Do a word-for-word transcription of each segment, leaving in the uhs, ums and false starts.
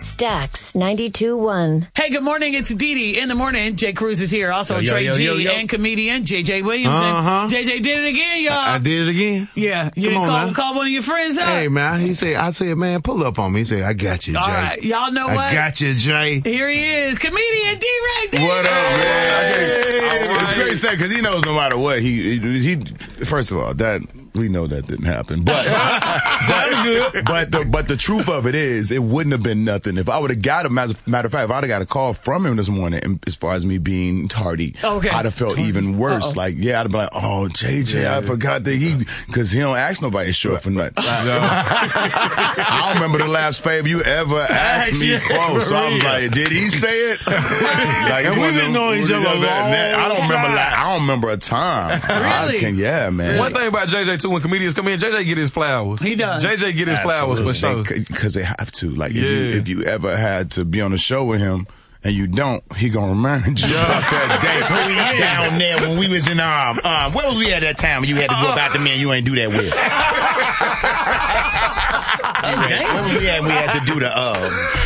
Stax ninety-two point one. Hey, good morning. It's Dee Dee in the morning. Jay Cruz is here. Also, yo, Trey yo, G yo, yo. and comedian J J Williams. Uh-huh. J J did it again, y'all. I did it again. Yeah. You Come didn't on call, now. call one of your friends out? Hey, man. He said, I said, man, pull up on me. He said, I got you, Jay. All right. Y'all know what? I got you, Jay. Here he is. Comedian D-Ray Davis. What up, man? I can't- Hey. It's great to say because he knows no matter what he, he he first of all that we know that didn't happen, but but but the, but the truth of it is it wouldn't have been nothing if I would have got a matter, matter of fact if I'd have got a call from him this morning and as far as me being tardy, Okay. I'd have felt even worse. Uh-oh. Like yeah, I'd have been like, oh J J, Yeah. I forgot that he because he don't ask nobody short for nothing. I don't remember the last favor you ever asked me for, so I was like, did he say it? Like, And it's we've one of been them- knowing each other a long I don't remember. time. Like, I don't remember a time. Really? I can, yeah, man. One thing about J J too, when comedians come in, J J get his flowers. He does. J J get his flowers for sure. Because they have to. Like, if, Yeah. you, if you ever had to be on a show with him and you don't, he gonna remind you about that day down there when we was in um um where was we at that time when you had to go about the man you ain't do that with. Oh, damn. Where was we at? We had to do the um.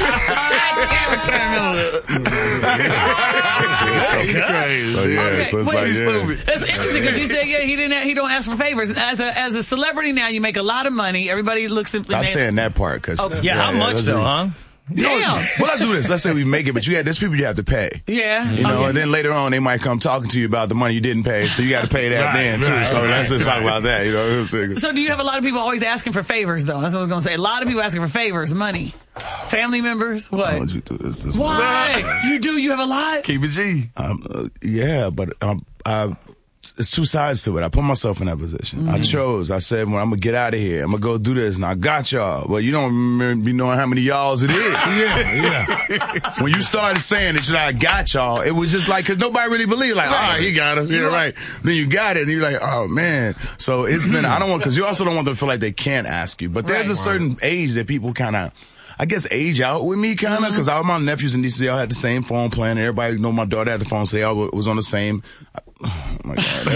Crazy. So yeah, Okay, so it's wait, like he's yeah. stupid. It's interesting because you said yeah he didn't he don't ask for favors. As a as a celebrity now, you make a lot of money. Everybody looks at I'm man, saying that part because Okay. Yeah, how much that's though, really- huh? Damn. Well, let's do this. Let's say we make it, but you had there's people you have to pay. Yeah. You know, Okay. and then later on they might come talking to you about the money you didn't pay, so you got to pay that Right, then too. right, so right, let's just talk right. about that. You know, what I'm saying? So do you have a lot of people always asking for favors though? That's what I was gonna say. A lot of people asking for favors, money, family members. What? Why would you do this? this Why? You do? You have a lot? Keep it G. Um, uh, yeah, but um, I, it's two sides to it. I put myself in that position. Mm-hmm. I chose. I said, well, I'm gonna get out of here. I'm gonna go do this, and I got y'all. Well, you don't remember be knowing how many y'alls it is. Yeah, yeah. When you started saying that you know, I got y'all, it was just like, cause nobody really believed, like, all right, he got it. Yeah, right. Then you got it, and you're like, oh man. So it's been, I don't want, cause you also don't want them to feel like they can't ask you. But there's Right. a certain age that people kind of, I guess, age out with me, kind of, because all my nephews and nieces, they all had the same phone plan. Everybody know my daughter had the phone, so they all was on the same. Oh my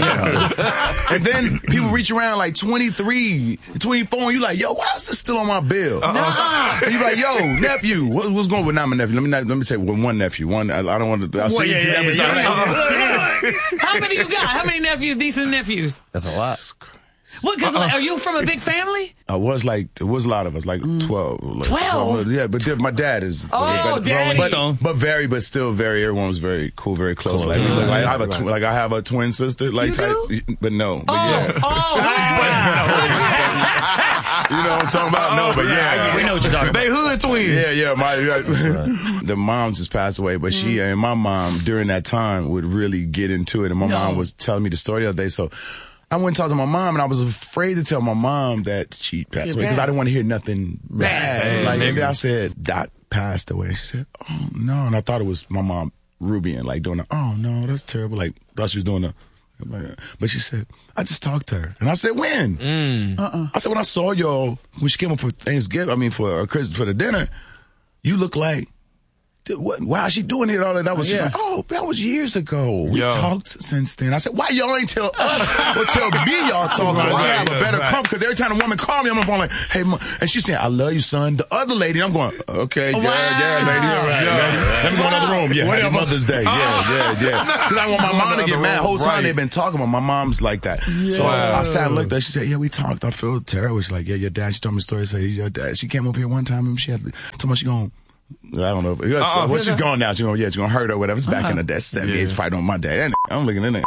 God. And then people reach around like twenty-three, twenty-four, and you like, yo, why is this still on my bill? Nah. And you like, yo, nephew, what, what's going with not my nephew? Let me not, let me say well, one nephew. One, I, I don't want to. I see yeah, see yeah, that, but it's yeah, not yeah. like- Look, look. How many you got? How many nephews? Decent nephews? That's a lot. What? Because like, are you from a big family? I was like, it was a lot of us, like twelve. Like, twelve? Yeah, but my dad is. Oh, but, daddy. but, Stone. but very, but still very, everyone was very cool, very close. Like, like, I have a tw- like I have a twin sister, like You type, do? but no, but Oh, yeah. oh, which one? You know what I'm talking about? No, but yeah. We know what you're talking about. They hood twins. Yeah, yeah. My the mom just passed away, but she and my mom during that time would really get into it. And my No. mom was telling me the story the other day, so I went and talked to my mom, and I was afraid to tell my mom that she passed She away because I passed. didn't want to hear nothing bad. Hey, like, and nigga. then I said, Dot passed away. She said, oh no, and I thought it was my mom Ruby and like doing a, oh no, that's terrible. Like thought she was doing a. But she said, I just talked to her. And I said, when? Mm. Uh-uh. I said, when I saw y'all, when she came up for Thanksgiving, I mean, for uh, Christmas, for the dinner, you look like, "Dude, what, why is she doing it all that? That was, Yeah. like, oh, that was years ago. We Yo. talked since then. I said, why y'all ain't tell us or tell me y'all talk so I Right, have a better right. comp? Because every time a woman call me, I'm on the phone like, hey, mom. And she's saying, I love you, son. The other lady, I'm going, okay, yeah, Wow. yeah, lady, all right. Yeah. Let me go in another room. Yeah, happy Whatever. Mother's Day. Yeah, yeah, yeah. Because I want my mom to get mad. The whole time Right. they've been talking about my mom's like that. So Wow. I sat and looked at her. She said, yeah, we talked. I feel terrible. She's like, yeah, your dad, she told me the story. Say, your dad, she came up here one time and she had, told me she going, I don't know. If, Uh-uh. well, she's gone now. She's going, yeah, she's going to hurt her or whatever. It's back Uh-huh. in the day. seventies, Yeah. fighting on my dad. That I'm looking in there.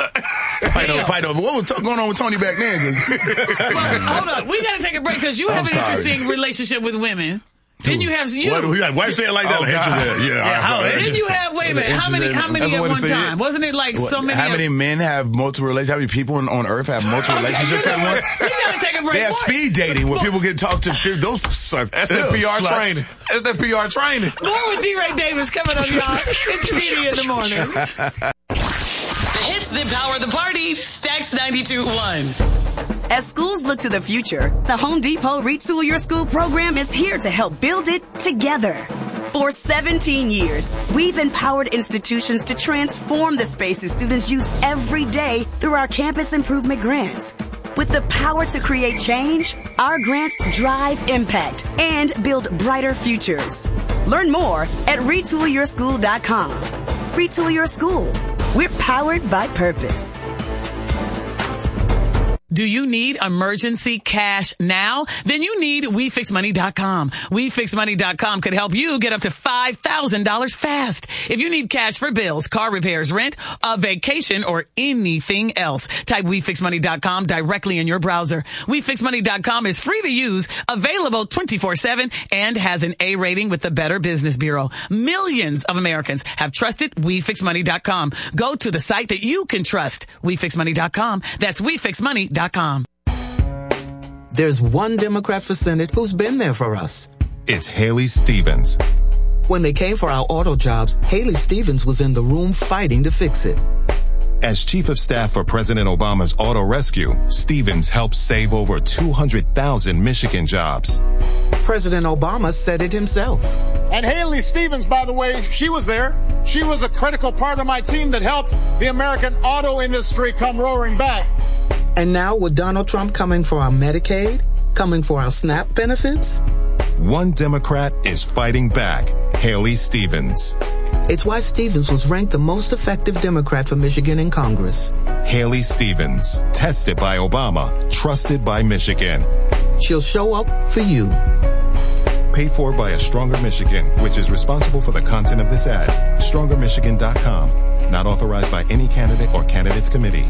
Fight over, fight over. What was t- going on with Tony back then? Hold on. We got to take a break because you have I'm an sorry. interesting relationship with women. Then you have you. What, we got wife say it like that? Oh, Like, God. yeah, yeah. Yeah, how all right. Then you have wait a minute. How many? How many That's at what one it said. time? Wasn't it like so many? How many men have multiple relationships? How many people on, on earth have multiple Okay, relationships you at know what? once? We got to take a break. They have What? speed dating where people get talked to. Those suck. That's that P R sluts. training. That's that P R training. More with D-Ray Davis coming up, y'all. It's D D in the morning. The hits that power the party. Stax ninety-two point one. As schools look to the future, the Home Depot Retool Your School program is here to help build it together. For seventeen years, we've empowered institutions to transform the spaces students use every day through our campus improvement grants. With the power to create change, our grants drive impact and build brighter futures. Learn more at retool your school dot com. Retool Your School. We're powered by purpose. Do you need emergency cash now? Then you need we fix money dot com. we fix money dot com could help you get up to five thousand dollars fast. If you need cash for bills, car repairs, rent, a vacation, or anything else, type we fix money dot com directly in your browser. we fix money dot com is free to use, available twenty-four seven, and has an A rating with the Better Business Bureau. Millions of Americans have trusted we fix money dot com. Go to the site that you can trust. we fix money dot com. That's we fix money dot com. There's one Democrat for Senate who's been there for us. It's Haley Stevens. When they came for our auto jobs, Haley Stevens was in the room fighting to fix it. As Chief of Staff for President Obama's Auto Rescue, Stevens helped save over two hundred thousand Michigan jobs. President Obama said it himself. And Haley Stevens, by the way, she was there. She was a critical part of my team that helped the American auto industry come roaring back. And now with Donald Trump coming for our Medicaid, coming for our SNAP benefits? One Democrat is fighting back. Haley Stevens. It's why Stevens was ranked the most effective Democrat for Michigan in Congress. Haley Stevens. Tested by Obama. Trusted by Michigan. She'll show up for you. Paid for by A Stronger Michigan, which is responsible for the content of this ad. stronger michigan dot com. Not authorized by any candidate or candidates committee.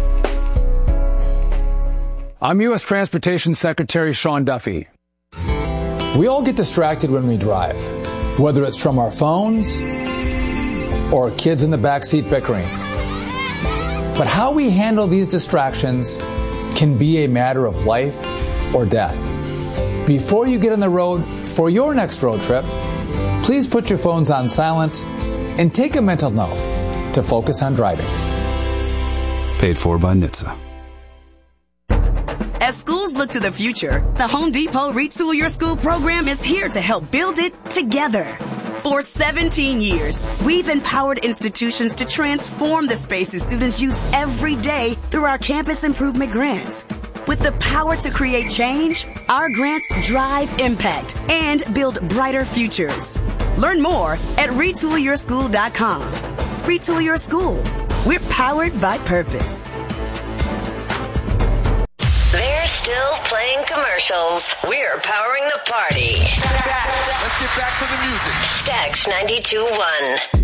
I'm U S Transportation Secretary Sean Duffy. We all get distracted when we drive, whether it's from our phones or kids in the backseat bickering. But how we handle these distractions can be a matter of life or death. Before you get on the road for your next road trip, please put your phones on silent and take a mental note to focus on driving. Paid for by N H T S A. As schools look to the future, the Home Depot Retool Your School program is here to help build it together. For seventeen years, we've empowered institutions to transform the spaces students use every day through our campus improvement grants. With the power to create change, our grants drive impact and build brighter futures. Learn more at retool your school dot com. Retool Your School. We're powered by purpose. They're still playing commercials. We're powering the party. Let's get back to the music. Stax ninety-two point one.